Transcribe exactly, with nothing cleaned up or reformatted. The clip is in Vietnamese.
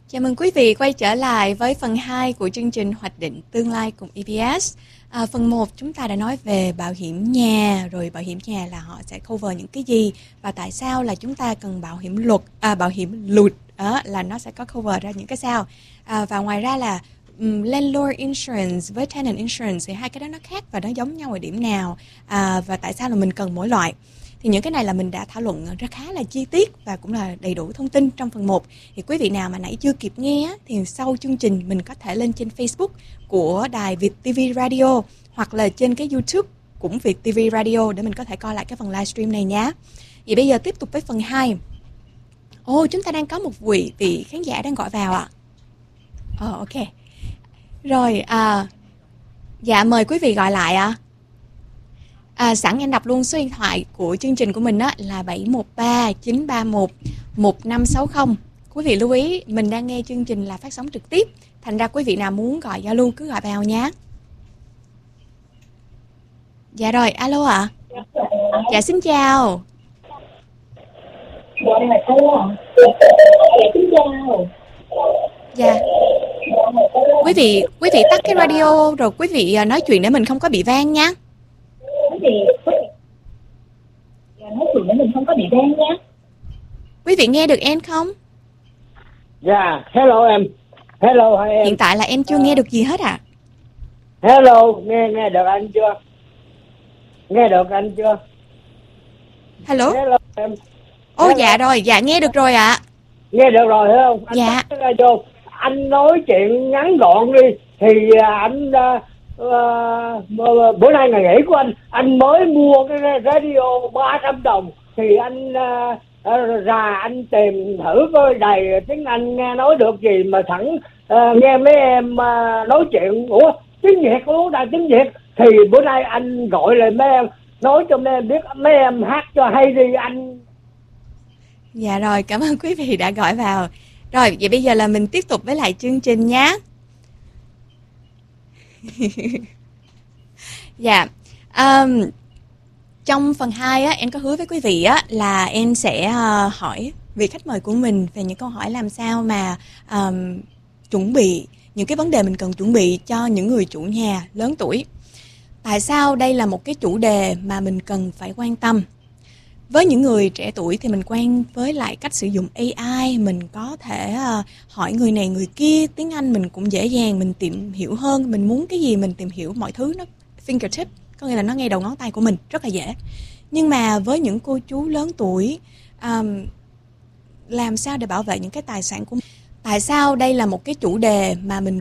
Chào mừng quý vị quay trở lại với phần hai của chương trình Hoạch định tương lai cùng e pê ét. À, phần một chúng ta đã nói về bảo hiểm nhà, rồi bảo hiểm nhà là họ sẽ cover những cái gì và tại sao là chúng ta cần bảo hiểm luật, à, bảo hiểm lụt à, là nó sẽ có cover ra những cái sao. À, và ngoài ra là um, landlord insurance với tenant insurance thì hai cái đó nó khác và nó giống nhau ở điểm nào, à, và tại sao là mình cần mỗi loại. Thì những cái này là mình đã thảo luận rất khá là chi tiết và cũng là đầy đủ thông tin trong phần một. Thì quý vị nào mà nãy chưa kịp nghe á, thì sau chương trình mình có thể lên trên Facebook của đài Việt ti vi Radio hoặc là trên cái YouTube cũng Việt ti vi Radio để mình có thể coi lại cái phần livestream này nhé. Vậy bây giờ tiếp tục với phần hai. Ồ, chúng ta đang có một vị vị khán giả đang gọi vào ạ. À? Ồ, ok. Rồi, à, dạ mời quý vị gọi lại ạ. À. À, sẵn em đọc luôn số điện thoại của chương trình của mình á, là bảy một ba chín ba một một năm sáu không. Quý vị lưu ý mình đang nghe chương trình là phát sóng trực tiếp, thành ra quý vị nào muốn gọi giao lưu cứ gọi vào nhé. Dạ rồi, alo ạ. À? Dạ xin chào. Dạ. Quý vị quý vị tắt cái radio rồi quý vị nói chuyện để mình không có bị vang nha. Quý vị nói chuyện để mình không có bị vang nhé. Quý vị nghe được em không? Dạ, yeah, hello em. Hello hai em. Hiện tại là em chưa uh, nghe được gì hết ạ. À? Hello, nghe nghe được anh chưa? Nghe được anh chưa? Hello. Hello em. Ô oh, dạ rồi, dạ nghe được rồi ạ. À. Nghe được rồi phải không? Anh dạ. Radio. Anh nói chuyện ngắn gọn đi thì anh uh, uh, bữa nay ngày nghỉ của anh, anh mới mua cái radio ba trăm đồng thì anh uh, uh, ra anh tìm thử coi đài tiếng Anh nghe nói được gì mà thẳng uh, nghe mấy em uh, nói chuyện ủa tiếng Việt luôn, đài tiếng Việt thì bữa nay anh gọi lại mấy em nói cho mấy em biết, mấy em hát cho hay đi anh. Dạ rồi, cảm ơn quý vị đã gọi vào. Rồi, vậy bây giờ là mình tiếp tục với lại chương trình nhé. Dạ, um, trong phần hai á, em có hứa với quý vị á, là em sẽ uh, hỏi vị khách mời của mình về những câu hỏi làm sao mà um, chuẩn bị, những cái vấn đề mình cần chuẩn bị cho những người chủ nhà lớn tuổi. Tại sao đây là một cái chủ đề mà mình cần phải quan tâm? Với những người trẻ tuổi thì mình quen với lại cách sử dụng a i, mình có thể uh, hỏi người này người kia, tiếng Anh mình cũng dễ dàng, mình tìm hiểu hơn, mình muốn cái gì mình tìm hiểu mọi thứ nó fingertip, có nghĩa là nó ngay đầu ngón tay của mình, rất là dễ. Nhưng mà với những cô chú lớn tuổi, um, làm sao để bảo vệ những cái tài sản của mình? Tại sao đây là một cái chủ đề mà mình